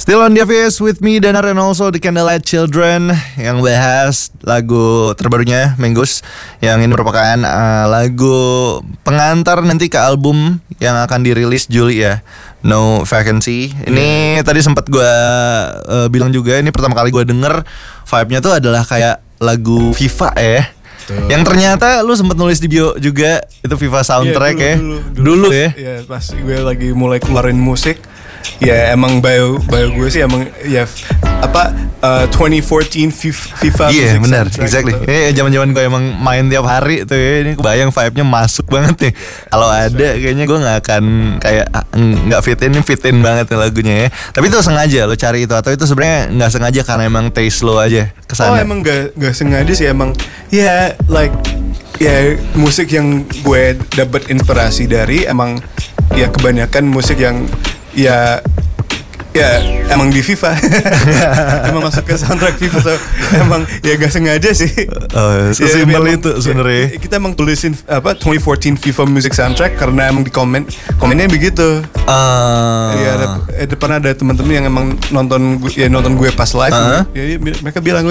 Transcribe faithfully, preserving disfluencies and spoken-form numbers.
Still on the Office with me Danar and also the Candlelight Children yang bahas lagu terbarunya Menggus yang ini merupakan uh, lagu pengantar nanti ke album yang akan dirilis Juli ya, No Vacancy. Ini yeah. tadi sempat gue uh, bilang juga ini pertama kali gue denger vibe-nya tuh adalah kayak lagu FIFA ya. Tuh. Yang ternyata lu sempat nulis di bio juga itu FIFA soundtrack yeah, dulu, ya. Dulu, dulu, dulu ya. Iya, pas gue lagi mulai keluarin musik. Ya emang bio bio gue sih emang ya apa uh, twenty fourteen FIFA. Iya yeah, benar, exactly. Ini gitu. Zaman-zaman gue emang main tiap hari tuh ya. Ini kebayang vibe-nya masuk banget nih. Kalau ada kayaknya gue nggak akan kayak nggak fit in, fit in banget nih lagunya ya. Tapi itu sengaja lo cari itu atau itu sebenarnya nggak sengaja karena emang taste lo aja kesana? Oh emang nggak nggak sengaja sih emang. Ya yeah, like ya yeah, musik yang gue dapat inspirasi dari emang ya kebanyakan musik yang ya ya emang di FIFA. Emang masuk ke soundtrack FIFA, so emang ya gak sengaja sih. Oh, sesimpel ya, itu sebenarnya. Ya, kita emang tulisin apa twenty fourteen FIFA Music Soundtrack karena emang di komen komennya begitu. Uh. Ya ada, ada pernah ada teman-teman yang emang nonton ya nonton gue pas live. Uh-huh. Ya, mereka bilang